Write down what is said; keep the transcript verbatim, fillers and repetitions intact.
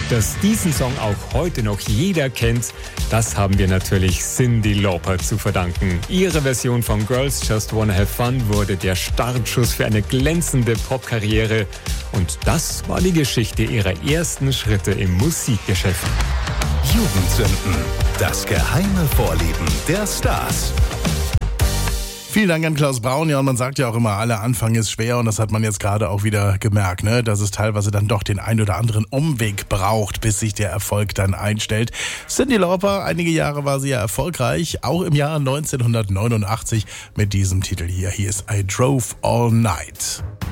Dass diesen Song auch heute noch jeder kennt, das haben wir natürlich Cyndi Lauper zu verdanken. Ihre Version von Girls Just Wanna Have Fun wurde der Startschuss für eine glänzende Popkarriere. Und das war die Geschichte ihrer ersten Schritte im Musikgeschäft. Jugendsünden, das geheime Vorleben der Stars. Vielen Dank an Klaus Braun. Ja, und man sagt ja auch immer, aller Anfang ist schwer und das hat man jetzt gerade auch wieder gemerkt, ne? Dass es teilweise dann doch den ein oder anderen Umweg braucht, bis sich der Erfolg dann einstellt. Cyndi Lauper, einige Jahre war sie ja erfolgreich, auch im Jahr neunzehnhundertneunundachtzig mit diesem Titel hier. Hier ist I Drove All Night.